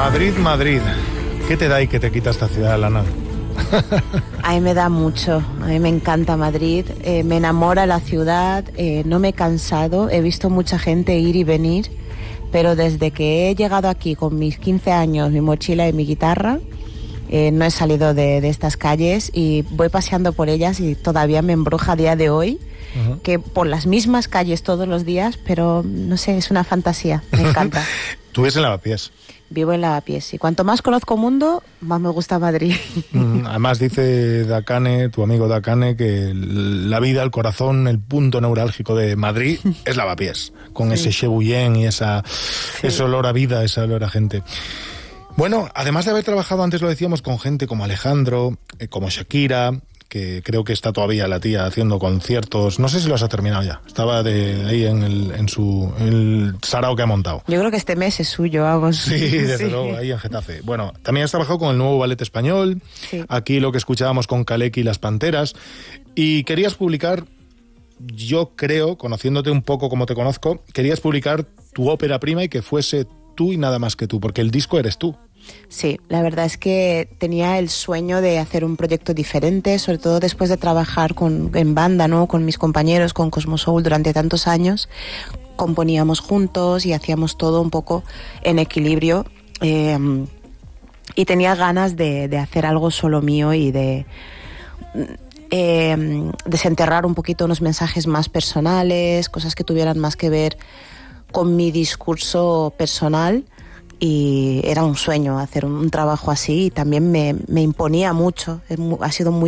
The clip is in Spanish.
Madrid, Madrid. ¿Qué te da y qué te quita esta ciudad, Lana? A mí me da mucho, a mí me encanta Madrid, me enamora la ciudad, no me he cansado, he visto mucha gente ir y venir, pero desde que he llegado aquí con mis 15 años, mi mochila y mi guitarra, no he salido de estas calles y voy paseando por ellas y todavía me embruja a día de hoy, que por las mismas calles todos los días, pero no sé, es una fantasía, me encanta. Tú vives en Lavapiés. Vivo en Lavapiés y cuanto más conozco mundo, más me gusta Madrid. Además dice Dakane, tu amigo Dakane, que la vida, el corazón, el punto neurálgico de Madrid es Lavapiés, con ese Chebullén y ese olor a vida, ese olor a gente. Bueno, además de haber trabajado, antes lo decíamos, con gente como Alejandro, como Shakira, que creo que está todavía la tía haciendo conciertos, no sé si los ha terminado ya, estaba ahí en el sarao que ha montado. Yo creo que este mes es suyo, vamos. Sí, desde luego, ahí en Getafe. Bueno, también has trabajado con el nuevo Ballet Español, aquí lo que escuchábamos con Kaleki y las Panteras, y querías publicar, yo creo, conociéndote un poco como te conozco, querías publicar tu ópera prima y que fuese tú y nada más que tú, porque el disco eres tú. Sí, la verdad es que tenía el sueño de hacer un proyecto diferente, sobre todo después de trabajar en banda, ¿no? Con mis compañeros, con Cosmo Soul durante tantos años. Componíamos juntos y hacíamos todo un poco en equilibrio. Y tenía ganas de hacer algo solo mío y de desenterrar un poquito unos mensajes más personales, cosas que tuvieran más que ver con mi discurso personal. Y era un sueño hacer un trabajo así y también me imponía mucho, ha sido muy